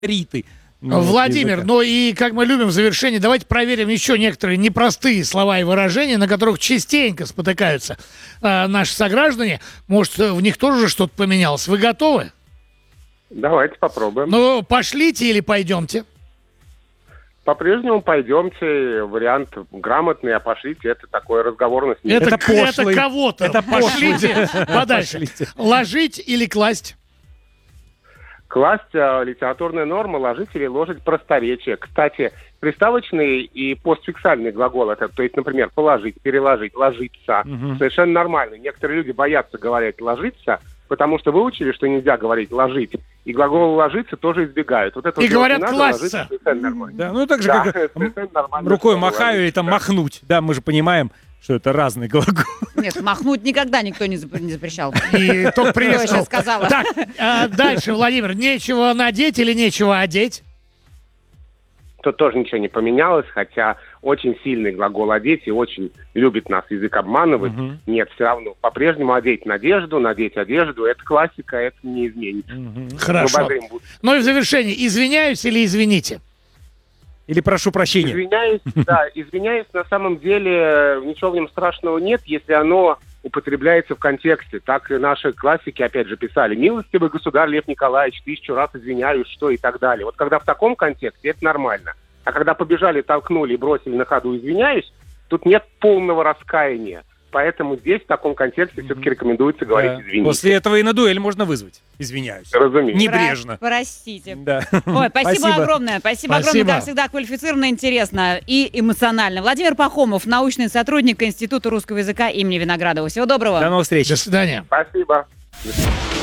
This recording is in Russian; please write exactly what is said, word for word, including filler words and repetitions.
риты. Владимир, языка. Ну и как мы любим в завершении, давайте проверим еще некоторые непростые слова и выражения, на которых частенько спотыкаются э, наши сограждане. Может, в них тоже что-то поменялось. Вы готовы? Давайте попробуем. Ну, пошлите или пойдемте? По-прежнему пойдемте. Вариант грамотный, а пошлите — это такой разговорность. Это, это, это кого-то. Это пошлите подальше. Пошлите. Ложить или класть? Класть э, литературная норма, ложить или ложить просторечие. Кстати, приставочный и постфиксальный глагол, это, то есть, например, положить, переложить, ложиться, Угу. совершенно нормально. Некоторые люди боятся говорить ложиться, потому что выучили, что нельзя говорить ложить, и глагол ложиться тоже избегают. Вот это И вот говорят не надо, класться. ложиться совершенно нормально. Да, ну так же, Да, как совершенно нормально рукой слово махаю ложиться, или там да. махнуть. Да, мы же понимаем, что это разный глагол. Нет, махнуть никогда никто не зап- не запрещал. И только Кто приветствовал. сейчас сказала? Так, а дальше, Владимир, нечего надеть или нечего одеть? Тут тоже ничего не поменялось, хотя очень сильный глагол «одеть» и очень любит нас язык обманывать. Мгм. Нет, все равно. По-прежнему одеть надежду, надеть одежду — это классика, это не изменится. Хорошо. Обозрим будущее. Ну и в завершении, извиняюсь или извините? Или прошу прощения. Извиняюсь, да, извиняюсь, на самом деле ничего в нем страшного нет, если оно употребляется в контексте. Так и наши классики, опять же, писали: «Милостивый государь Лев Николаевич, тысячу раз извиняюсь, что» и так далее. Вот когда в таком контексте, это нормально. А когда побежали, толкнули и бросили на ходу «извиняюсь», тут нет полного раскаяния. Поэтому здесь в таком контексте все-таки рекомендуется говорить Да. «извините». После этого и на дуэль можно вызвать. Извиняюсь. Разумеется. Небрежно. Про- Простите. Да. Ой, спасибо, Спасибо. огромное. Спасибо, Спасибо. огромное, как всегда, квалифицированно, интересно и эмоционально. Владимир Пахомов, научный сотрудник Института русского языка имени Виноградова. Всего доброго. До новых встреч. До свидания. Спасибо.